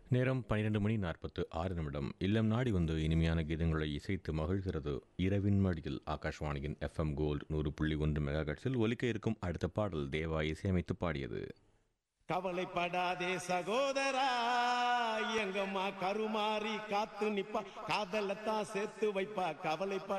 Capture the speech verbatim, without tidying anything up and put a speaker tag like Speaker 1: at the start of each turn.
Speaker 1: நேரம் பன்னிரண்டு மணி நாற்பத்து ஆறு நிமிடம். இல்லம் நாடி வந்து இனிமையான கீதங்களை இசைத்து மகிழ்கிறது இரவின் மடியில். ஆகாஷ்வாணியின் எஃப்எம் கோல்டு நூறு புள்ளி ஒன்று மெகா ஹெர்ட்ஸில் ஒலிக்க இருக்கும் அடுத்த பாடல் தேவா இசையமைத்து பாடியது.
Speaker 2: கவலைப்படாதே சகோதரா, எங்கம்மா கருமாறி காத்து நிப்பா, காதலத்தான் சேர்த்து வைப்பா. கவலைப்பட